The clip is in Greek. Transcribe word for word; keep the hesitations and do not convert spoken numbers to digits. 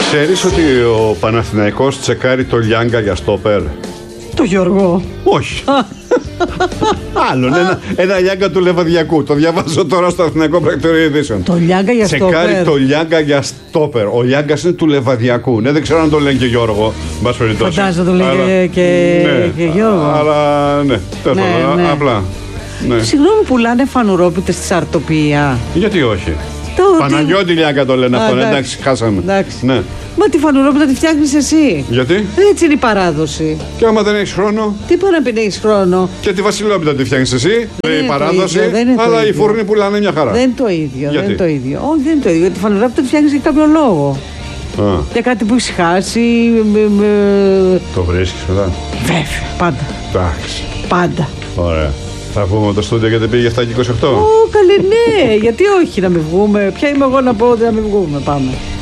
Ξέρεις ότι ο Παναθηναϊκός τσεκάρει το Λιάγκα για στόπερ? Το Γιώργο. Όχι. Άλλον, ένα, ένα Λιάγκα του Λεβαδιακού. Το διαβάζω τώρα στο Αθηναϊκό Πρακτορείο Ειδήσεων. Το Λιάγκα για στόπερ. Τσεκάρει το Λιάγκα για στόπερ. Ο Λιάγκας είναι του Λεβαδιακού. Ναι, δεν ξέρω αν το λένε και Γιώργο. Φαντάζομαι το λένε και, ναι, και Γιώργο. Αλλά ναι, τέλος πάντων, ναι, ναι. απλά. Ναι. Συγγνώμη, πουλάνε φανουρόπιτες στη Σαρτοπία? Γιατί όχι. Το, Παναγιώτη Λιάγκα το λένε αυτό. Εντάξει, εντάξει, χάσαμε. Εντάξει. Ναι. Μα τη φανουρόπιτα τη φτιάχνεις εσύ. Γιατί? Έτσι είναι η παράδοση. Και άμα δεν έχεις χρόνο. Τι μπορεί να πει να έχεις χρόνο? Και τη βασιλόπιτα τη φτιάχνεις εσύ. Δεν είναι η παράδοση. ίδιο, δεν είναι αλλά οι ίδιο. φούρνοι πουλάνε μια χαρά. Δεν είναι το ίδιο. Γιατί? Δεν είναι το ίδιο. Όχι, δεν είναι το ίδιο. Γιατί τη φανουρόπιτα τη φτιάχνεις για κάποιο λόγο. Α. Για κάτι που έχεις χάσει. Με, με... Το βρίσκεις μετά? Βέβαια, πάντα. Εντάξει. Πάντα. Ωραία. Θα βγούμε το στούντιο γιατί πήγε εφτά και είκοσι οκτώ. Ω, καλέ, ναι. Γιατί όχι να μην βγούμε. Ποια είμαι εγώ να πω ότι να μην βγούμε. Πάμε.